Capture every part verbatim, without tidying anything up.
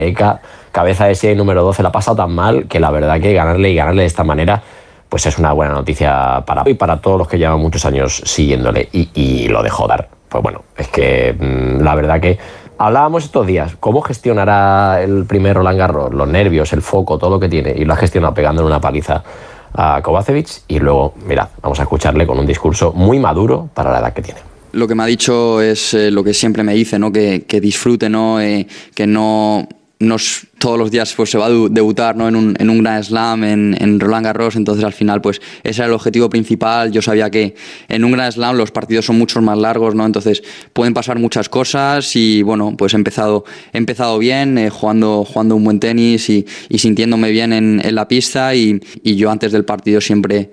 Eka, cabeza de serie número doce, la ha pasado tan mal que la verdad que ganarle y ganarle de esta manera pues es una buena noticia para y para todos los que llevan muchos años siguiéndole. Y, y lo de Hodar, pues bueno, es que mmm, la verdad que hablábamos estos días, ¿cómo gestionará el primer Roland Garros? Los nervios, el foco, todo lo que tiene, y lo ha gestionado pegándole una paliza a Kovacevic. Y luego, mirad, vamos a escucharle con un discurso muy maduro para la edad que tiene. Lo que me ha dicho es eh, lo que siempre me dice, ¿no? Que, que disfrute, ¿no? Eh, que no... Nos, todos los días pues, se va a debutar, ¿no? en, un, en un Grand Slam, en, en Roland Garros, entonces al final pues ese era el objetivo principal. Yo sabía que en un Grand Slam los partidos son mucho más largos, ¿no? Entonces pueden pasar muchas cosas y bueno, pues he empezado, he empezado bien, eh, jugando, jugando un buen tenis y, y sintiéndome bien en, en la pista y, y yo antes del partido siempre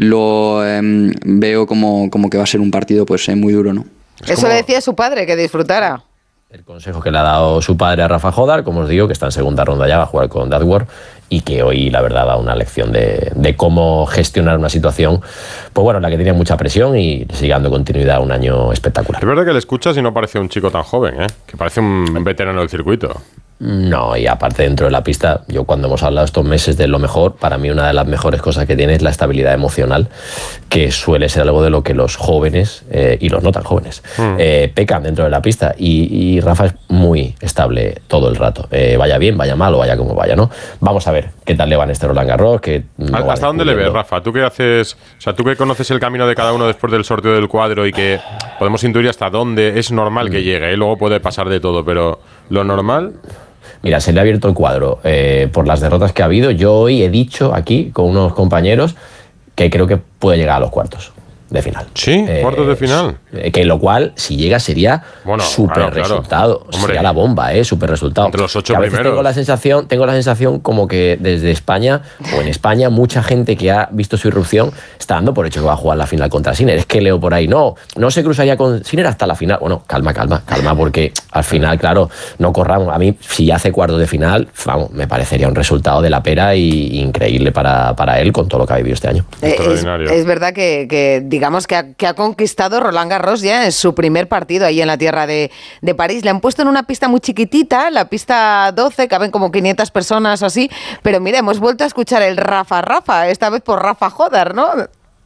lo eh, veo como, como que va a ser un partido pues eh, muy duro, ¿no? Eso como... le decía su padre, que disfrutara. El consejo que le ha dado su padre a Rafa Hodar, como os digo, que está en segunda ronda ya, va a jugar con Dadwar, y que hoy, la verdad, da una lección de, de cómo gestionar una situación, pues bueno, la que tenía mucha presión y sigue dando continuidad a un año espectacular. Es verdad que le escuchas y no parece un chico tan joven, ¿eh? Que parece un veterano del circuito. No, y aparte dentro de la pista, yo cuando hemos hablado estos meses de lo mejor, para mí una de las mejores cosas que tiene es la estabilidad emocional, que suele ser algo de lo que los jóvenes eh, y los no tan jóvenes mm. eh, pecan dentro de la pista, y, y Rafa es muy estable todo el rato, eh, vaya bien, vaya mal o vaya como vaya, ¿no? Vamos a ver qué tal le va en este Roland Garros. Que no ¿Hasta dónde le ves, Rafa? ¿Tú qué haces? O sea, tú que conoces el camino de cada uno después del sorteo del cuadro y que podemos intuir hasta dónde es normal mm. que llegue, ¿eh? Luego puede pasar de todo, pero lo normal... Mira, se le ha abierto el cuadro eh, por las derrotas que ha habido. Yo hoy he dicho aquí con unos compañeros que creo que puede llegar a los cuartos de final. Sí, eh, cuartos de final. Eh, que lo cual, si llega, sería bueno, súper claro, resultado. Claro. Sería la bomba, ¿eh? Súper resultado. Entre los ocho que a veces primeros. Tengo la sensación, tengo la sensación como que desde España o en España mucha gente que ha visto su irrupción está dando por hecho que va a jugar la final contra Sinner. Es que leo por ahí, no, no se cruzaría con Sinner hasta la final. Bueno, calma, calma, calma, porque al final, claro, no corramos. A mí, si hace cuartos de final, vamos, me parecería un resultado de la pera y increíble para, para él con todo lo que ha vivido este año. Eh, es, es verdad que, que digamos que ha, que ha conquistado Roland Garros ya en su primer partido ahí en la tierra de, de París. Le han puesto en una pista muy chiquitita, la pista doce, caben como quinientas personas o así, pero mira, hemos vuelto a escuchar el Rafa Rafa, esta vez por Rafa Hodar, ¿no?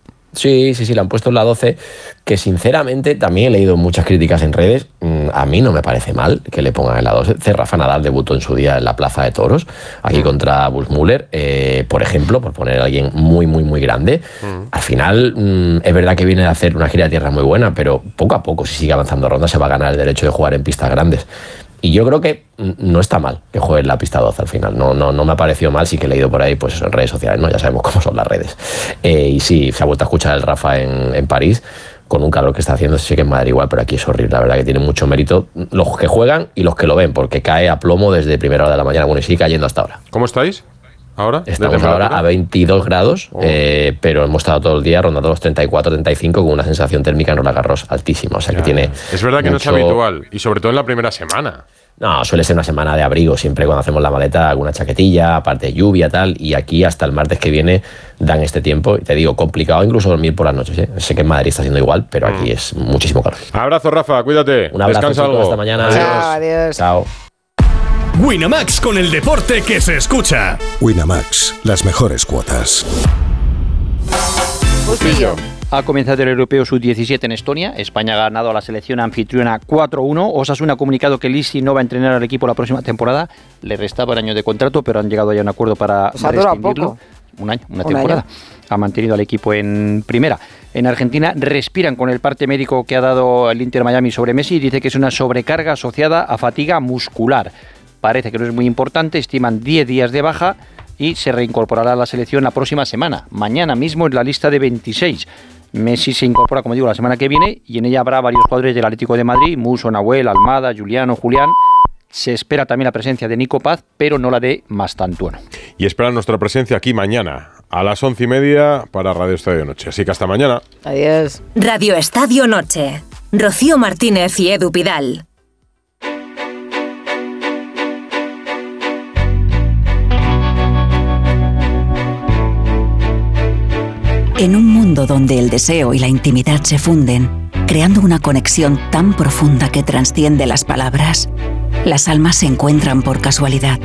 Sí, sí, sí, le han puesto en la doce, que sinceramente también he leído muchas críticas en redes. A mí no me parece mal que le pongan en la doce. Rafa Nadal debutó en su día en la Plaza de Toros, aquí mm. contra Bull Müller, eh, por ejemplo, por poner a alguien muy, muy, muy grande. Mm. Al final, mm, es verdad que viene a hacer una gira de tierra muy buena, pero poco a poco, si sigue avanzando ronda, se va a ganar el derecho de jugar en pistas grandes. Y yo creo que no está mal que juegue en la pista doce al final. No, no, no me ha parecido mal, sí que he leído por ahí pues eso, en redes sociales, ¿no? Ya sabemos cómo son las redes. Eh, y sí, se ha vuelto a escuchar el Rafa en, en París, con un calor que está haciendo. Sé que en Madrid igual, pero aquí es horrible. La verdad que tiene mucho mérito los que juegan y los que lo ven, porque cae a plomo desde primera hora de la mañana. Bueno, y sigue cayendo hasta ahora. ¿Cómo estáis ahora? Estamos ahora a veintidós grados, oh. eh, pero hemos estado todo el día rondando los treinta y cuatro, treinta y cinco con una sensación térmica en Roland Garros altísima. O sea ya. que tiene. Es verdad que mucho... no es habitual, y sobre todo en la primera semana. No, suele ser una semana de abrigo, siempre cuando hacemos la maleta, alguna chaquetilla, aparte de lluvia, tal, y aquí hasta el martes que viene dan este tiempo, y te digo, complicado incluso dormir por las noches, ¿eh? Sé que en Madrid está siendo igual, pero aquí mm. es muchísimo calor. Abrazo, Rafa, cuídate. Un abrazo, descansa chicos, algo. hasta mañana. Chao, adiós. Chao. Winamax, con el deporte que se escucha. Winamax, las mejores cuotas. Bustillo. Ha comenzado el Europeo sub diecisiete en Estonia. España ha ganado a la selección anfitriona cuatro uno. Osasuna ha comunicado que Lisi no va a entrenar al equipo la próxima temporada. Le restaba un año de contrato, pero han llegado ya a un acuerdo para o sea, rescindirlo. Poco. Un año, una un temporada. Año. Ha mantenido al equipo en primera. En Argentina respiran con el parte médico que ha dado el Inter Miami sobre Messi. Dice que es una sobrecarga asociada a fatiga muscular. Parece que no es muy importante. Estiman diez días de baja y se reincorporará a la selección la próxima semana. Mañana mismo en la lista de veintiséis. Messi se incorpora, como digo, la semana que viene, y en ella habrá varios jugadores del Atlético de Madrid: Muso, Nahuel, Almada, Juliano, Julián. Se espera también la presencia de Nico Paz, pero no la de Mastantuono. Y esperan nuestra presencia aquí mañana a las once y media para Radio Estadio Noche. Así que hasta mañana. Adiós. Radio Estadio Noche. Rocío Martínez y Edu Pidal. En un mundo donde el deseo y la intimidad se funden, creando una conexión tan profunda que trasciende las palabras, las almas se encuentran por casualidad.